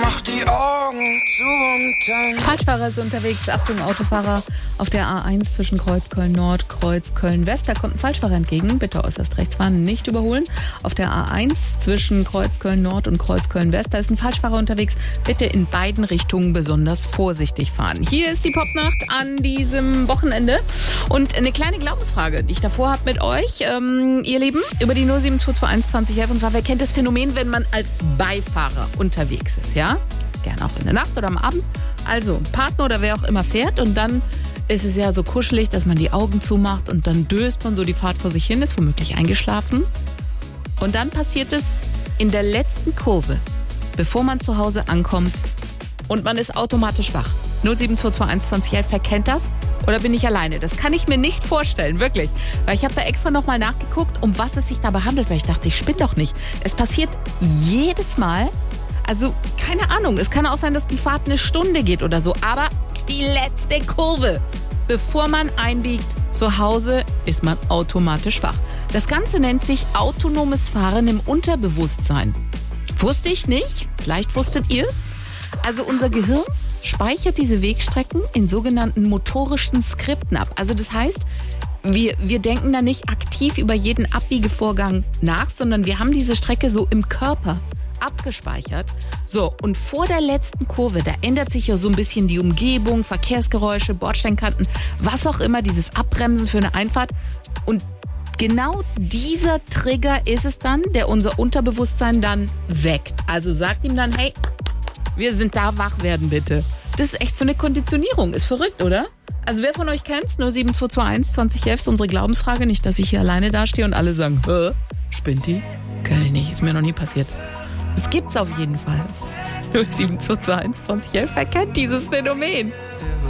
mach die Augen zu und dann... Falschfahrer ist unterwegs. Achtung, Autofahrer auf der A1 zwischen Kreuzköln Nord, Kreuzköln West. Da kommt ein Falschfahrer entgegen. Bitte äußerst rechts fahren, nicht überholen. Auf der A1 zwischen Kreuzköln Nord und Kreuzköln West. Da ist ein Falschfahrer unterwegs. Bitte in beiden Richtungen besonders vorsichtig fahren. Hier ist die Popnacht an diesem Wochenende. Und eine kleine Glaubensfrage, die ich davor habe mit euch, ihr Lieben, über die 07221 2011. Und zwar, wer kennt das Phänomen, wenn man als Beifahrer unterwegs ist, ja? Gerne auch in der Nacht oder am Abend. Also Partner oder wer auch immer fährt und dann ist es ja so kuschelig, dass man die Augen zumacht und dann döst man so die Fahrt vor sich hin, ist womöglich eingeschlafen. Und dann passiert es in der letzten Kurve, bevor man zu Hause ankommt und man ist automatisch wach. 07221 2011, wer kennt das? Oder bin ich alleine? Das kann ich mir nicht vorstellen, wirklich. Weil ich habe da extra nochmal nachgeguckt, um was es sich dabei handelt, weil ich dachte, ich spinne doch nicht. Es passiert jedes Mal. Also, keine Ahnung, es kann auch sein, dass die Fahrt eine Stunde geht oder so, aber die letzte Kurve, bevor man einbiegt zu Hause, ist man automatisch wach. Das Ganze nennt sich autonomes Fahren im Unterbewusstsein. Wusste ich nicht, vielleicht wusstet ihr es. Also unser Gehirn speichert diese Wegstrecken in sogenannten motorischen Skripten ab. Also das heißt, wir denken da nicht aktiv über jeden Abbiegevorgang nach, sondern wir haben diese Strecke so im Körper abgespeichert. So, und vor der letzten Kurve, da ändert sich ja so ein bisschen die Umgebung, Verkehrsgeräusche, Bordsteinkanten, was auch immer, dieses Abbremsen für eine Einfahrt. Und genau dieser Trigger ist es dann, der unser Unterbewusstsein dann weckt. Also sagt ihm dann, hey, wir sind da, wach werden bitte. Das ist echt so eine Konditionierung. Ist verrückt, oder? Also wer von euch kennt's? 07221 2011 ist unsere Glaubensfrage. Nicht, dass ich hier alleine dastehe und alle sagen, spinnt die? Kann ich nicht, ist mir noch nie passiert. Es gibt's auf jeden Fall. 07221 2011 erkennt dieses Phänomen.